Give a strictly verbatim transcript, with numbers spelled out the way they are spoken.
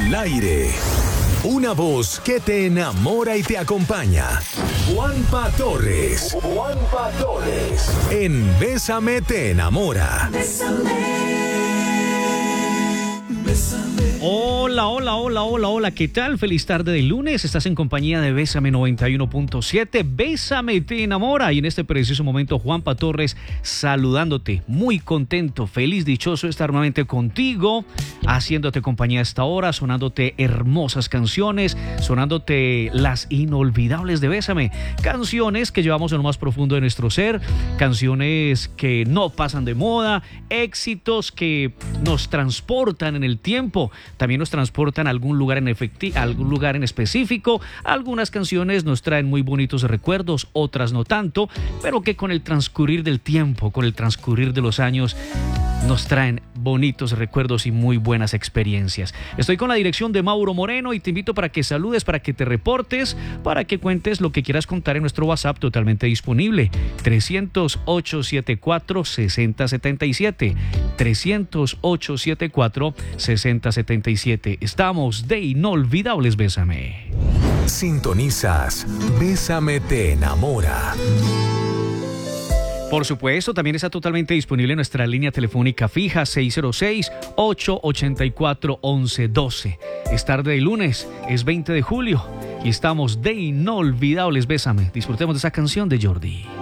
Al aire. Una voz que te enamora y te acompaña. Juanpa Torres. Juanpa Torres. En Bésame te enamora. Bésame. Bésame. Hola, hola, hola, hola, hola, ¿qué tal? Feliz tarde de lunes, estás en compañía de Bésame noventa y uno punto siete, Bésame te enamora, y en este preciso momento Juanpa Torres saludándote, muy contento, feliz, dichoso de estar nuevamente contigo, haciéndote compañía a esta hora, sonándote hermosas canciones, sonándote las inolvidables de Bésame, canciones que llevamos en lo más profundo de nuestro ser, canciones que no pasan de moda, éxitos que nos transportan en el tiempo, también nos transportan a algún lugar en efecti- a algún lugar en específico. Algunas canciones nos traen muy bonitos recuerdos, otras no tanto, pero que con el transcurrir del tiempo, con el transcurrir de los años, nos traen bonitos recuerdos y muy buenas experiencias. Estoy con la dirección de Mauro Moreno y te invito para que saludes, para que te reportes, para que cuentes lo que quieras contar en nuestro WhatsApp totalmente disponible. trescientos ocho setenta y cuatro sesenta setenta y siete. trescientos ocho setenta y cuatro sesenta setenta y siete. Estamos de inolvidables Bésame. Sintonizas Bésame te enamora. Por supuesto, también está totalmente disponible nuestra línea telefónica fija seis cero seis, ocho ocho cuatro, once doce. Es tarde de lunes, es veinte de julio y estamos de inolvidables Bésame. Disfrutemos de esa canción de Jordi.